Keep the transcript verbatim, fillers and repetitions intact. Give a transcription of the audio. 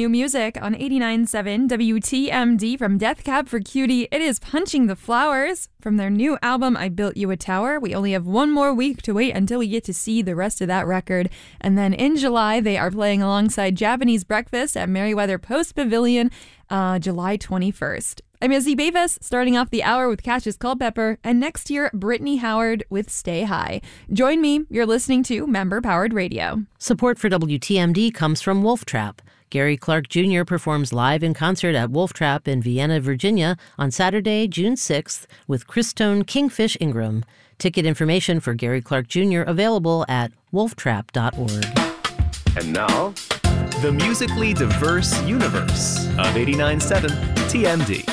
new music on eighty-nine point seven W T M D from Death Cab for Cutie. It is Punching the Flowers from their new album, I Built You a Tower. We only have one more week to wait until we get to see the rest of that record. And then in July, they are playing alongside Japanese Breakfast at Merriweather Post Pavilion, uh, July twenty-first. I'm Izzy Beavis, starting off the hour with Cassius Culpepper, and next year, Brittany Howard with Stay High. Join me. You're listening to Member-Powered Radio. Support for W T M D comes from Wolf Trap. Gary Clark Junior performs live in concert at Wolf Trap in Vienna, Virginia on Saturday, June sixth with Christone Kingfish Ingram. Ticket information for Gary Clark Junior available at wolf trap dot org. And now, the musically diverse universe of eighty-nine point seven T M D.